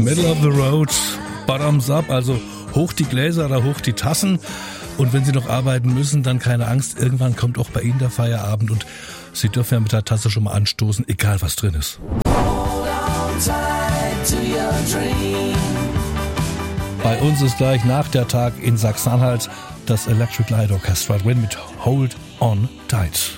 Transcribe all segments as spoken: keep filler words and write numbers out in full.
Middle of the road, bottoms up, also hoch die Gläser oder hoch die Tassen. Und wenn Sie noch arbeiten müssen, dann keine Angst, irgendwann kommt auch bei Ihnen der Feierabend und Sie dürfen ja mit der Tasse schon mal anstoßen, egal was drin ist. Bei uns ist gleich nach der Tag in Sachsen-Anhalt das Electric Light Orchestra drin mit Hold On Tight.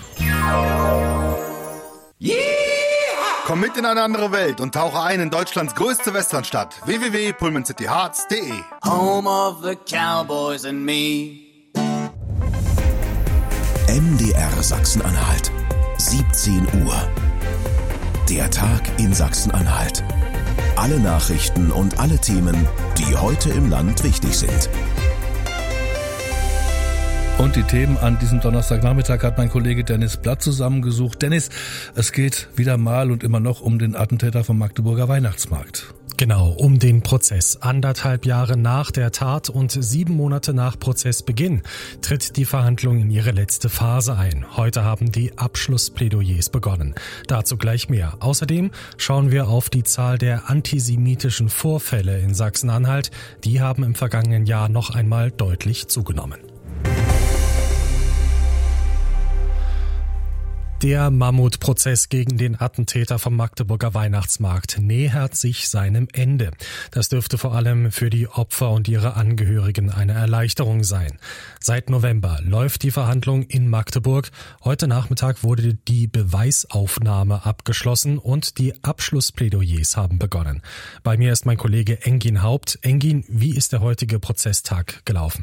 Yeah! Komm mit in eine andere Welt und tauche ein in Deutschlands größte Westernstadt. w w w punkt pullman city hearts punkt d e Home of the Cowboys and me. M D R Sachsen-Anhalt, siebzehn Uhr. Der Tag in Sachsen-Anhalt. Alle Nachrichten und alle Themen, die heute im Land wichtig sind. Und die Themen an diesem Donnerstagnachmittag hat mein Kollege Dennis Blatt zusammengesucht. Dennis, es geht wieder mal und immer noch um den Attentäter vom Magdeburger Weihnachtsmarkt. Genau, um den Prozess. Anderthalb Jahre nach der Tat und sieben Monate nach Prozessbeginn tritt die Verhandlung in ihre letzte Phase ein. Heute haben die Abschlussplädoyers begonnen. Dazu gleich mehr. Außerdem schauen wir auf die Zahl der antisemitischen Vorfälle in Sachsen-Anhalt. Die haben im vergangenen Jahr noch einmal deutlich zugenommen. Der Mammutprozess gegen den Attentäter vom Magdeburger Weihnachtsmarkt nähert sich seinem Ende. Das dürfte vor allem für die Opfer und ihre Angehörigen eine Erleichterung sein. Seit November läuft die Verhandlung in Magdeburg. Heute Nachmittag wurde die Beweisaufnahme abgeschlossen und die Abschlussplädoyers haben begonnen. Bei mir ist mein Kollege Engin Haupt. Engin, wie ist der heutige Prozesstag gelaufen?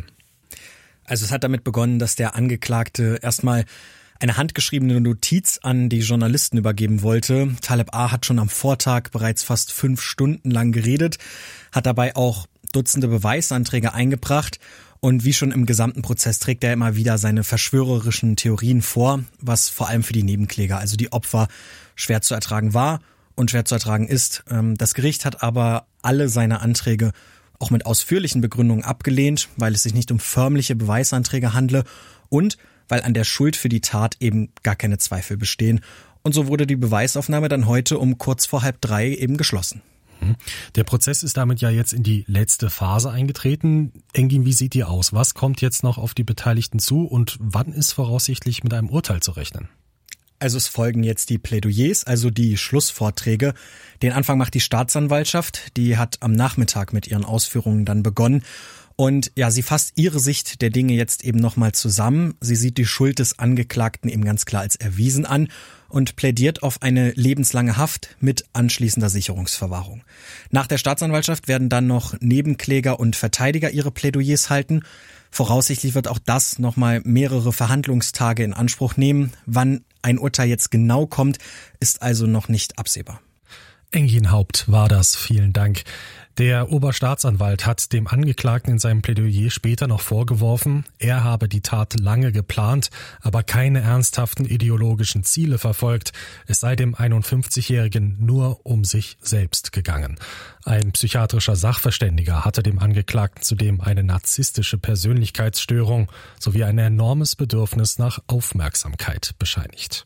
Also es hat damit begonnen, dass der Angeklagte erstmal eine handgeschriebene Notiz an die Journalisten übergeben wollte. Taleb A. hat schon am Vortag bereits fast fünf Stunden lang geredet, hat dabei auch Dutzende Beweisanträge eingebracht und wie schon im gesamten Prozess trägt er immer wieder seine verschwörerischen Theorien vor, was vor allem für die Nebenkläger, also die Opfer, schwer zu ertragen war und schwer zu ertragen ist. Das Gericht hat aber alle seine Anträge auch mit ausführlichen Begründungen abgelehnt, weil es sich nicht um förmliche Beweisanträge handle und weil an der Schuld für die Tat eben gar keine Zweifel bestehen. Und so wurde die Beweisaufnahme dann heute um kurz vor halb drei eben geschlossen. Der Prozess ist damit ja jetzt in die letzte Phase eingetreten. Engin, wie sieht die aus? Was kommt jetzt noch auf die Beteiligten zu und wann ist voraussichtlich mit einem Urteil zu rechnen? Also es folgen jetzt die Plädoyers, also die Schlussvorträge. Den Anfang macht die Staatsanwaltschaft. Die hat am Nachmittag mit ihren Ausführungen dann begonnen. Und ja, sie fasst ihre Sicht der Dinge jetzt eben nochmal zusammen. Sie sieht die Schuld des Angeklagten eben ganz klar als erwiesen an und plädiert auf eine lebenslange Haft mit anschließender Sicherungsverwahrung. Nach der Staatsanwaltschaft werden dann noch Nebenkläger und Verteidiger ihre Plädoyers halten. Voraussichtlich wird auch das nochmal mehrere Verhandlungstage in Anspruch nehmen. Wann ein Urteil jetzt genau kommt, ist also noch nicht absehbar. Engin Haupt war das. Vielen Dank. Der Oberstaatsanwalt hat dem Angeklagten in seinem Plädoyer später noch vorgeworfen, er habe die Tat lange geplant, aber keine ernsthaften ideologischen Ziele verfolgt. Es sei dem einundfünfzigjährigen nur um sich selbst gegangen. Ein psychiatrischer Sachverständiger hatte dem Angeklagten zudem eine narzisstische Persönlichkeitsstörung sowie ein enormes Bedürfnis nach Aufmerksamkeit bescheinigt.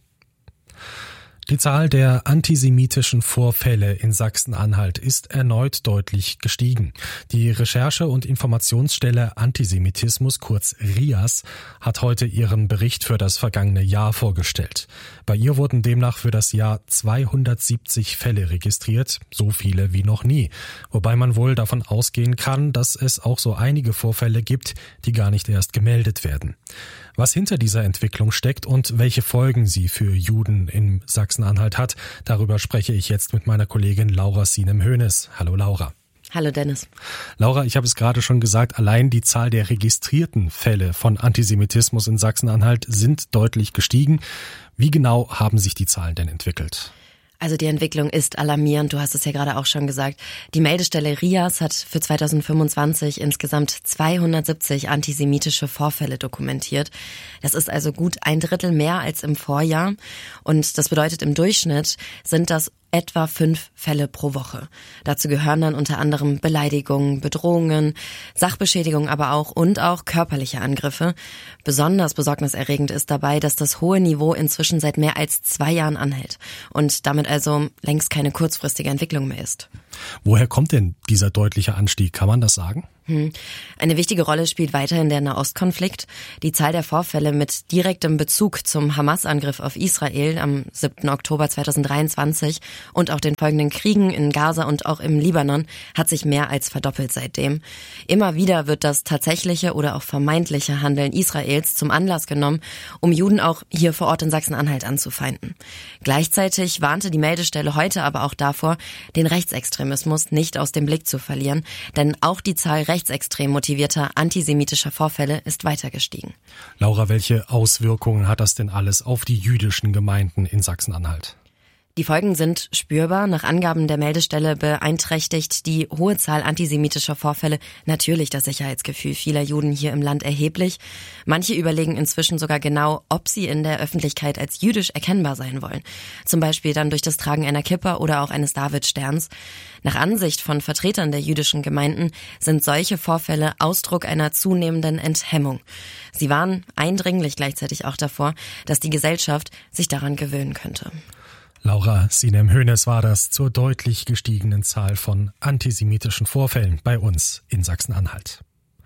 Die Zahl der antisemitischen Vorfälle in Sachsen-Anhalt ist erneut deutlich gestiegen. Die Recherche- und Informationsstelle Antisemitismus, kurz R I A S, hat heute ihren Bericht für das vergangene Jahr vorgestellt. Bei ihr wurden demnach für das Jahr zweihundertsiebzig Fälle registriert, so viele wie noch nie. Wobei man wohl davon ausgehen kann, dass es auch so einige Vorfälle gibt, die gar nicht erst gemeldet werden. Was hinter dieser Entwicklung steckt und welche Folgen sie für Juden in Sachsen-Anhalt hat, darüber spreche ich jetzt mit meiner Kollegin Laura Sinem-Hoeneß. Hallo Laura. Hallo Dennis. Laura, ich habe es gerade schon gesagt, allein die Zahl der registrierten Fälle von Antisemitismus in Sachsen-Anhalt sind deutlich gestiegen. Wie genau haben sich die Zahlen denn entwickelt? Also die Entwicklung ist alarmierend, du hast es ja gerade auch schon gesagt. Die Meldestelle R I A S hat für zweitausendfünfundzwanzig insgesamt zweihundertsiebzig antisemitische Vorfälle dokumentiert. Das ist also gut ein Drittel mehr als im Vorjahr. Und das bedeutet, im Durchschnitt sind das etwa fünf Fälle pro Woche. Dazu gehören dann unter anderem Beleidigungen, Bedrohungen, Sachbeschädigung aber auch und auch körperliche Angriffe. Besonders besorgniserregend ist dabei, dass das hohe Niveau inzwischen seit mehr als zwei Jahren anhält und damit also längst keine kurzfristige Entwicklung mehr ist. Woher kommt denn dieser deutliche Anstieg? Kann man das sagen? Hm. Eine wichtige Rolle spielt weiterhin der Nahostkonflikt. Die Zahl der Vorfälle mit direktem Bezug zum Hamas-Angriff auf Israel am siebten Oktober zweitausenddreiundzwanzig und auch den folgenden Kriegen in Gaza und auch im Libanon hat sich mehr als verdoppelt seitdem. Immer wieder wird das tatsächliche oder auch vermeintliche Handeln Israels zum Anlass genommen, um Juden auch hier vor Ort in Sachsen-Anhalt anzufeinden. Gleichzeitig warnte die Meldestelle heute aber auch davor, den Rechtsextremismus nicht aus dem Blick zu verlieren, denn auch die Zahl rechtsextrem motivierter antisemitischer Vorfälle ist weiter gestiegen. Laura, welche Auswirkungen hat das denn alles auf die jüdischen Gemeinden in Sachsen-Anhalt? Die Folgen sind spürbar. Nach Angaben der Meldestelle beeinträchtigt die hohe Zahl antisemitischer Vorfälle natürlich das Sicherheitsgefühl vieler Juden hier im Land erheblich. Manche überlegen inzwischen sogar genau, ob sie in der Öffentlichkeit als jüdisch erkennbar sein wollen. Zum Beispiel dann durch das Tragen einer Kippa oder auch eines Davidsterns. Nach Ansicht von Vertretern der jüdischen Gemeinden sind solche Vorfälle Ausdruck einer zunehmenden Enthemmung. Sie warnen eindringlich gleichzeitig auch davor, dass die Gesellschaft sich daran gewöhnen könnte. Laura Sinem-Hoeneß war das zur deutlich gestiegenen Zahl von antisemitischen Vorfällen bei uns in Sachsen-Anhalt.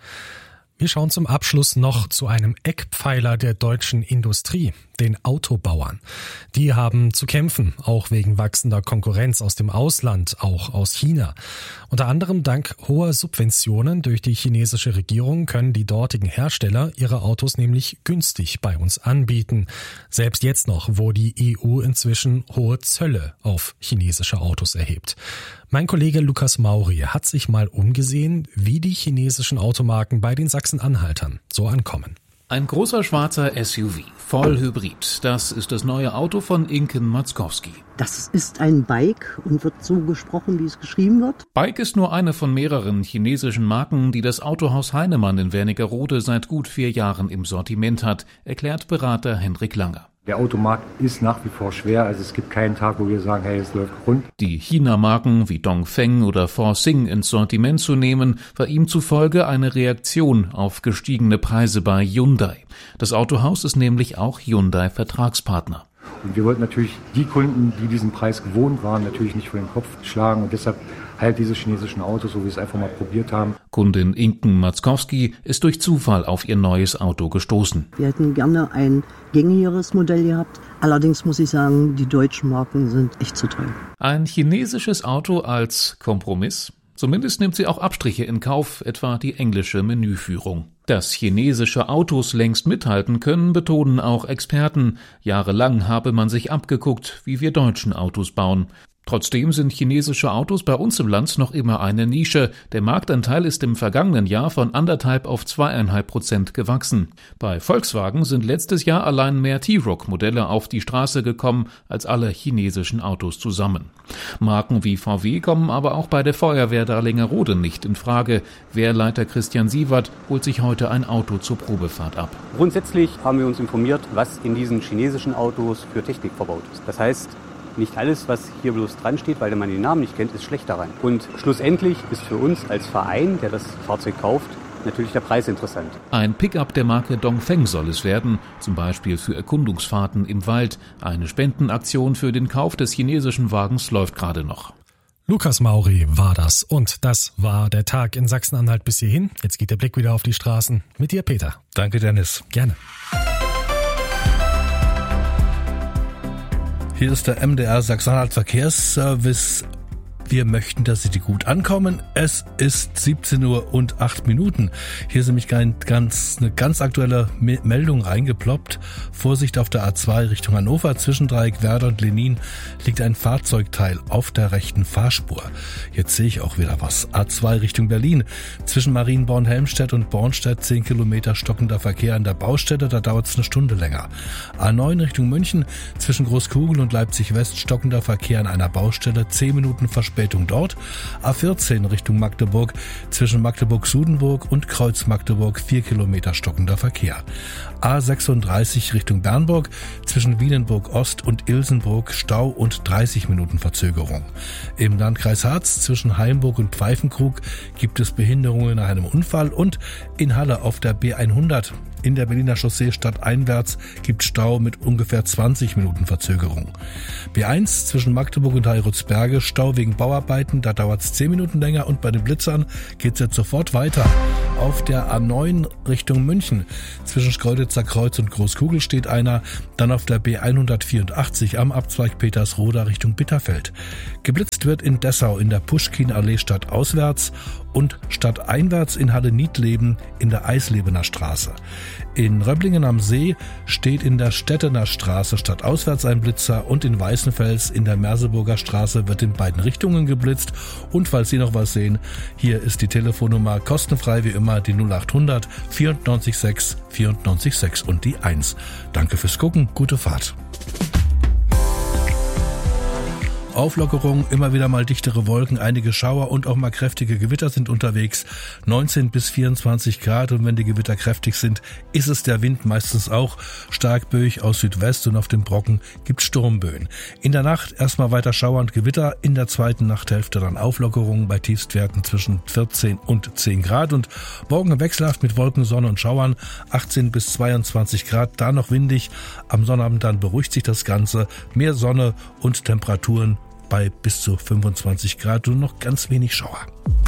Wir schauen zum Abschluss noch zu einem Eckpfeiler der deutschen Industrie, den Autobauern. Die haben zu kämpfen, auch wegen wachsender Konkurrenz aus dem Ausland, auch aus China. Unter anderem dank hoher Subventionen durch die chinesische Regierung können die dortigen Hersteller ihre Autos nämlich günstig bei uns anbieten. Selbst jetzt noch, wo die E U inzwischen hohe Zölle auf chinesische Autos erhebt. Mein Kollege Lukas Mauri hat sich mal umgesehen, wie die chinesischen Automarken bei den Sachsen-Anhaltern so ankommen. Ein großer schwarzer S U V, voll Hybrid. Das ist das neue Auto von Inken Matzkowski. Das ist ein Bike und wird so gesprochen, wie es geschrieben wird. Bike ist nur eine von mehreren chinesischen Marken, die das Autohaus Heinemann in Wernigerode seit gut vier Jahren im Sortiment hat, erklärt Berater Henrik Langer. Der Automarkt ist nach wie vor schwer, also es gibt keinen Tag, wo wir sagen, hey, es läuft rund. Die China-Marken wie Dongfeng oder Forsing ins Sortiment zu nehmen, war ihm zufolge eine Reaktion auf gestiegene Preise bei Hyundai. Das Autohaus ist nämlich auch Hyundai-Vertragspartner. Und wir wollten natürlich die Kunden, die diesen Preis gewohnt waren, natürlich nicht vor den Kopf schlagen und deshalb halt diese chinesischen Autos, so wie wir es einfach mal probiert haben. Kundin Inken Matzkowski ist durch Zufall auf ihr neues Auto gestoßen. Wir hätten gerne ein gängigeres Modell gehabt. Allerdings muss ich sagen, die deutschen Marken sind echt zu teuer. Ein chinesisches Auto als Kompromiss? Zumindest nimmt sie auch Abstriche in Kauf, etwa die englische Menüführung. Dass chinesische Autos längst mithalten können, betonen auch Experten. Jahrelang habe man sich abgeguckt, wie wir deutschen Autos bauen. Trotzdem sind chinesische Autos bei uns im Land noch immer eine Nische. Der Marktanteil ist im vergangenen Jahr von anderthalb auf zweieinhalb Prozent gewachsen. Bei Volkswagen sind letztes Jahr allein mehr T-Roc-Modelle auf die Straße gekommen als alle chinesischen Autos zusammen. Marken wie V W kommen aber auch bei der Feuerwehr Darlingerode nicht in Frage. Wehrleiter Christian Sievert holt sich heute ein Auto zur Probefahrt ab. Grundsätzlich haben wir uns informiert, was in diesen chinesischen Autos für Technik verbaut ist. Das heißt, nicht alles, was hier bloß dran steht, weil man den Namen nicht kennt, ist schlecht daran. Und schlussendlich ist für uns als Verein, der das Fahrzeug kauft, natürlich der Preis interessant. Ein Pickup der Marke Dongfeng soll es werden, zum Beispiel für Erkundungsfahrten im Wald. Eine Spendenaktion für den Kauf des chinesischen Wagens läuft gerade noch. Lukas Mauri war das und das war der Tag in Sachsen-Anhalt bis hierhin. Jetzt geht der Blick wieder auf die Straßen. Mit dir, Peter. Danke, Dennis. Gerne. Hier ist der M D R Sachsen-Anhalt Verkehrsservice. Wir möchten, dass Sie gut ankommen. Es ist siebzehn Uhr und acht Minuten. Hier ist nämlich ein, ganz, eine ganz aktuelle Meldung reingeploppt. Vorsicht auf der A zwei Richtung Hannover. Zwischen Dreieck Werder und Lenin liegt ein Fahrzeugteil auf der rechten Fahrspur. Jetzt sehe ich auch wieder was. A zwei Richtung Berlin. Zwischen Marienborn-Helmstedt und Bornstedt zehn Kilometer stockender Verkehr an der Baustelle. Da dauert es eine Stunde länger. A neun Richtung München. Zwischen Großkugel und Leipzig West stockender Verkehr an einer Baustelle. zehn Minuten Verspätung Verspätung dort. A vierzehn Richtung Magdeburg, zwischen Magdeburg-Sudenburg und Kreuz Magdeburg vier Kilometer stockender Verkehr. A sechsunddreißig Richtung Bernburg, zwischen Wienenburg Ost und Ilsenburg Stau und dreißig Minuten Verzögerung. Im Landkreis Harz zwischen Haimburg und Pfeifenkrug gibt es Behinderungen nach einem Unfall und in Halle auf der B hundert in der Berliner Chaussee stadteinwärts gibt Stau mit ungefähr zwanzig Minuten Verzögerung. B eins zwischen Magdeburg und Heiritzberge Stau wegen Bauarbeiten, da dauert es zehn Minuten länger und bei den Blitzern geht es jetzt sofort weiter. Auf der A neun Richtung München zwischen Schkeuditzer Kreuz und Großkugel steht einer, dann auf der B hundertvierundachtzig am Abzweig Petersroda Richtung Bitterfeld. Geblitzt wird in Dessau in der Puschkin-Allee stadtauswärts und stadteinwärts in Halle-Niedleben in der Eislebener Straße. In Röblingen am See steht in der Stettener Straße stadtauswärts ein Blitzer und in Weißenfels in der Merseburger Straße wird in beiden Richtungen geblitzt. Und falls Sie noch was sehen, hier ist die Telefonnummer kostenfrei wie immer die null acht hundert vierundneunzig sechs vierundneunzig sechs und die eins. Danke fürs Gucken, gute Fahrt. Auflockerung, immer wieder mal dichtere Wolken, einige Schauer und auch mal kräftige Gewitter sind unterwegs. neunzehn bis vierundzwanzig Grad und wenn die Gewitter kräftig sind, ist es der Wind meistens auch stark böig aus Südwest und auf dem Brocken gibt Sturmböen. In der Nacht erstmal weiter Schauer und Gewitter, in der zweiten Nachthälfte dann Auflockerung bei Tiefstwerten zwischen vierzehn und zehn Grad und morgen wechselhaft mit Wolken, Sonne und Schauern, achtzehn bis zweiundzwanzig Grad, da noch windig. Am Sonnabend dann beruhigt sich das Ganze, mehr Sonne und Temperaturen bei bis zu fünfundzwanzig Grad und noch ganz wenig Schauer.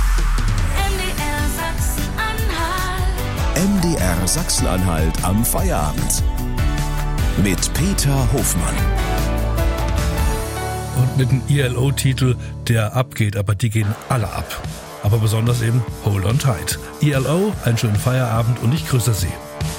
M D R Sachsen-Anhalt am Feierabend mit Peter Hofmann. Und mit dem I L O-Titel, der abgeht, aber die gehen alle ab. Aber besonders eben Hold on tight. I L O, einen schönen Feierabend und ich grüße Sie.